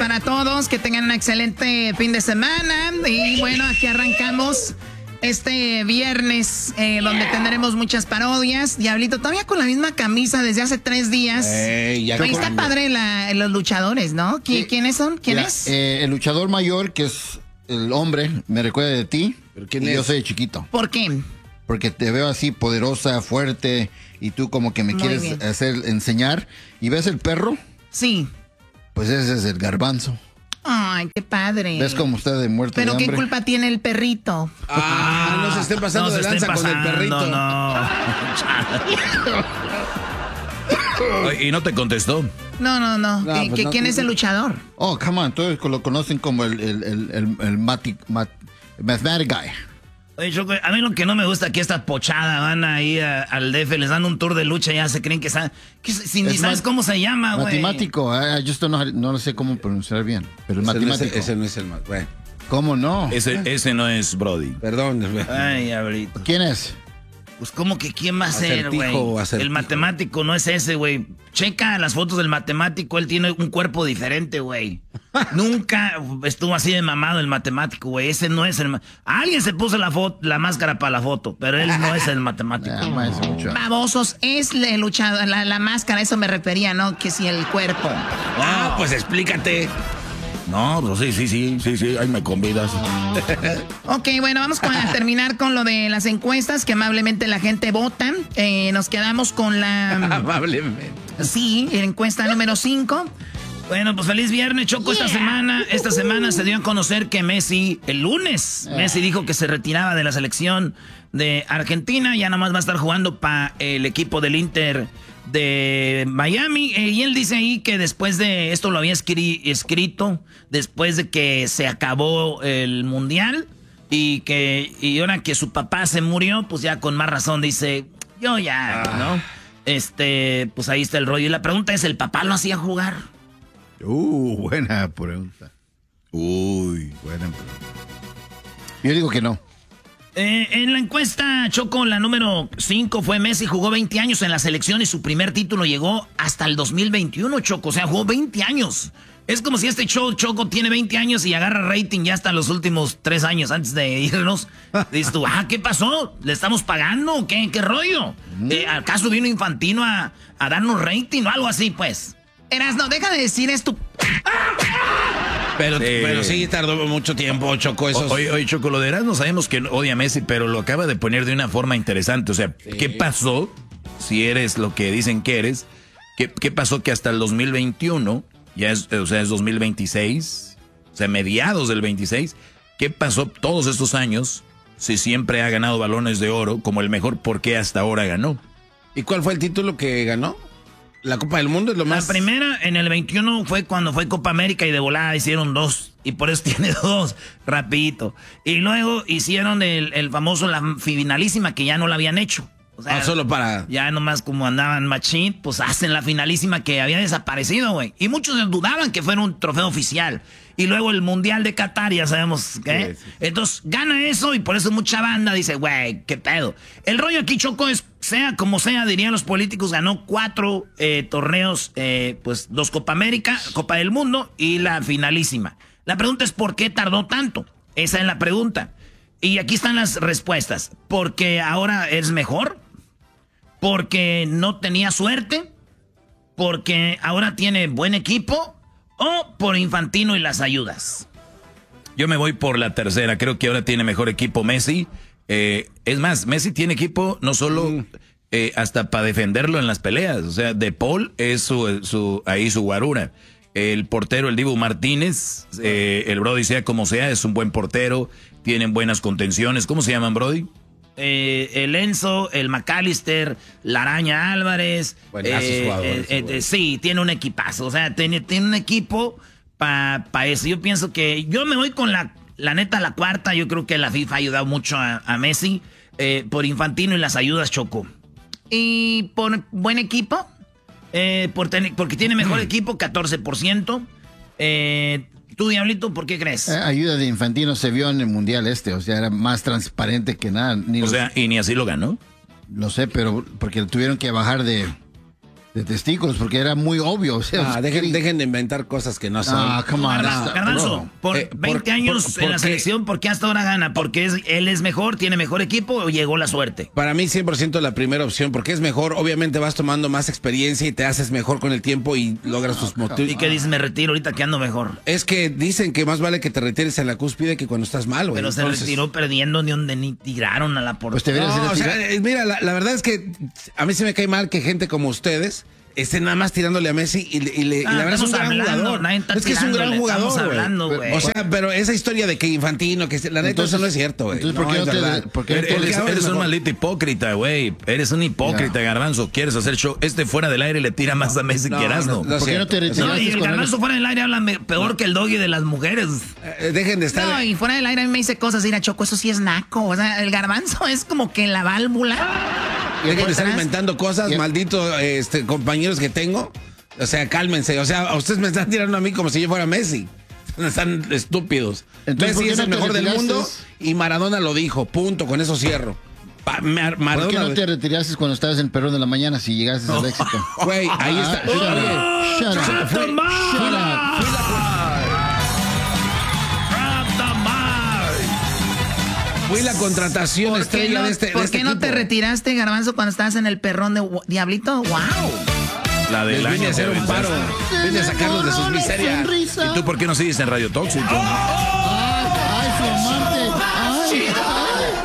para todos, que tengan un excelente fin de semana. Y bueno, aquí arrancamos este viernes, donde tendremos muchas parodias. Diablito, todavía con la misma camisa desde hace 3 días. Oye, está padre los luchadores, ¿no? ¿Quiénes son? ¿Quién es? El luchador mayor, que es el hombre, me recuerda de ti. ¿Pero quién es? Yo soy el chiquito. ¿Por qué? Porque te veo así poderosa, fuerte, y tú como que me Muy quieres bien. enseñar. ¿Y ves el perro? Sí. Pues ese es el Garbanzo. Ay, qué padre. ¿Ves cómo está de muerto Pero de qué hambre? culpa tiene el perrito. No se estén pasando de lanza con el perrito. No. ¿Y no te contestó? No. pues no. ¿Quién es el luchador? Oh, come on, todos lo conocen como el mathematic guy. Oye, Choco, a mí lo que no me gusta que esta pochada van ahí al DF, les dan un tour de lucha y ya se creen que están... ni sabes cómo se llama, güey. Matemático, no lo sé cómo pronunciar bien, pero es matemático. Ese no es el más. Bueno, ¿Cómo no? Ese no es Brody. perdón. Ay, ahorita. ¿Quién es? Pues, ¿cómo que quién va a ser, güey? El matemático no es ese, güey. Checa las fotos del matemático, él tiene un cuerpo diferente, güey. Nunca estuvo así de mamado el matemático, güey. Ese no es el... Alguien se puso la máscara para la foto, pero él no es el matemático. Babosos, es el luchador, la máscara, eso me refería, ¿no? Que si el cuerpo. Pues explícate. No, pues sí, ahí me convidas. Ok, bueno, vamos a terminar con lo de las encuestas, que amablemente la gente vota. Nos quedamos con la... Amablemente. Sí, encuesta número 5. Bueno, pues feliz viernes, Choco. Esta semana se dio a conocer que Messi, el lunes, Messi dijo que se retiraba de la selección de Argentina. Ya nomás va a estar jugando para el equipo del Inter de Miami. Y él dice ahí que después de esto lo había escrito, después de que se acabó el Mundial y ahora que su papá se murió, pues ya con más razón dice, yo ya, ¿no? Pues ahí está el rollo. Y la pregunta es, ¿el papá lo hacía jugar? Buena pregunta. Buena pregunta. Yo digo que no. En la encuesta, Choco, la número 5 fue Messi, jugó 20 años en la selección y su primer título llegó hasta el 2021, Choco. O sea, jugó 20 años. Es como si este Choco tiene 20 años y agarra rating ya hasta los últimos 3 años antes de irnos. Dices tú, ¿qué pasó? ¿Le estamos pagando? ¿Qué rollo? ¿Acaso vino Infantino a darnos rating o algo así, pues? Erasno, deja de decir esto. Pero sí tardó mucho tiempo, Choco. Oye, Choco, lo de Erasmo sabemos que odia a Messi, pero lo acaba de poner de una forma interesante. O sea, ¿qué pasó? Si eres lo que dicen que eres, ¿qué pasó que hasta el 2021, es 2026, o sea, mediados del 26, ¿qué pasó todos estos años si siempre ha ganado balones de oro como el mejor? ¿Por qué hasta ahora ganó? ¿Y cuál fue el título que ganó? La Copa del Mundo es lo más... La primera en el 21 fue cuando fue Copa América y de volada hicieron 2. Y por eso tiene 2, rapidito. Y luego hicieron el famoso, la finalísima, que ya no la habían hecho. O sea, solo para... Ya nomás como andaban machín, pues hacen la finalísima que había desaparecido, güey. Y muchos dudaban que fuera un trofeo oficial. Y luego el Mundial de Qatar, ya sabemos qué. Sí. Entonces gana eso y por eso mucha banda dice, güey, qué pedo. El rollo aquí, Choco, es, sea como sea, dirían los políticos, ganó 4 torneos, pues 2 Copa América, Copa del Mundo y la finalísima. La pregunta es, ¿por qué tardó tanto? Esa es la pregunta. Y aquí están las respuestas. ¿Porque ahora es mejor? ¿Porque no tenía suerte? ¿Porque ahora tiene buen equipo? ¿O por Infantino y las ayudas? Yo me voy por la tercera. Creo que ahora tiene mejor equipo Messi. Es más, Messi tiene equipo no solo hasta para defenderlo en las peleas. O sea, De Paul es su guarura. El portero, el Dibu Martínez, el Brody, sea como sea, es un buen portero. Tienen buenas contenciones. ¿Cómo se llaman, Brody? El Enzo, el McAllister, la Araña Álvarez. Buenazos jugadores. Sí, tiene un equipazo. O sea, tiene un equipo para eso. Yo pienso que yo me voy con la neta, la cuarta. Yo creo que la FIFA ha ayudado mucho a Messi por Infantino y las ayudas, Choco. ¿Y por buen equipo? Porque tiene mejor equipo, 14%. Tú, Diablito, ¿por qué crees? Ayuda de Infantino se vio en el Mundial o sea, era más transparente que nada. Y ni así lo ganó. Lo sé, pero porque tuvieron que bajar de de testículos, porque era muy obvio. O sea, dejen de inventar cosas que no son. Come on. Garbanzo, por 20 años en la selección, ¿por qué hasta ahora gana? ¿Porque él es mejor, tiene mejor equipo o llegó la suerte? Para mí 100% la primera opción, porque es mejor, obviamente vas tomando más experiencia y te haces mejor con el tiempo y logras tus motivos. ¿Y qué dices? Me retiro ahorita que ando mejor. Es que dicen que más vale que te retires en la cúspide que cuando estás mal, güey. Pero se retiró perdiendo ni donde ni tiraron a la portería. Pues te no, o sea, mira, la verdad es que a mí se me cae mal que gente como ustedes esté nada más tirándole a Messi y la verdad es un gran jugador. Es que es un gran jugador, güey. O sea, pero esa historia de que Infantino, que la neta eso no es cierto, güey. Entonces, ¿por qué eres un maldito hipócrita, güey? Eres un hipócrita, Garbanzo. Quieres hacer show. Fuera del aire le tira más a Messi que Erasmo. ¿Por qué no te retiraste? No, y el Garbanzo fuera del aire habla peor que el Doggy de las mujeres. Dejen de estar. No, y fuera del aire a mí me dice cosas, ir a Choco, eso sí es naco. O sea, el Garbanzo es como que la válvula. Dejen de estar inventando cosas, malditos compañeros que tengo. O sea, cálmense. O sea, ustedes me están tirando a mí como si yo fuera Messi. Están estúpidos. Messi es el mejor del mundo y Maradona lo dijo. Punto. Con eso cierro. Maradona, ¿por qué no te retiraste cuando estabas en el Perrón de la Mañana si llegaste al éxito? Güey, ahí está. Fui la contratación estrella de este ¿Por qué no te retiraste, Garbanzo, cuando estabas en el Perrón de Diablito? ¡Wow! La del año. Vine a hacer un paro. Vine a sacarlos de sus miserias. ¿Y tú por qué no sigues en Radio Tóxico? Ay, su